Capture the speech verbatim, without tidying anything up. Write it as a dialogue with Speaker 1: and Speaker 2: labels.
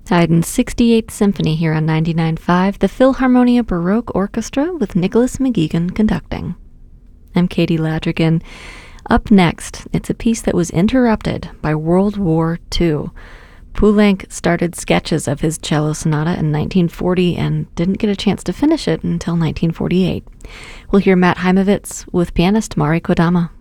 Speaker 1: Haydn's sixty-eighth Symphony here on ninety-nine point five, the Philharmonia Baroque Orchestra with Nicholas McGeegan conducting. I'm Katie Ladrigan. Up next, it's a piece that was interrupted by World War Two. Poulenc started sketches of his cello sonata in nineteen forty and didn't get a chance to finish it until nineteen forty-eight. We'll hear Matt Heimovitz with pianist Mari Kodama.